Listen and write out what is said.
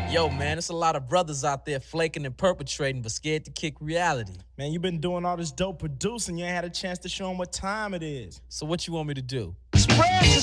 Yo, man, it's a lot of brothers out there flaking and perpetrating, but scared to kick reality. Man, you been doing all this dope producing. You ain't had a chance to show them what time it is. So what you want me to do? Spread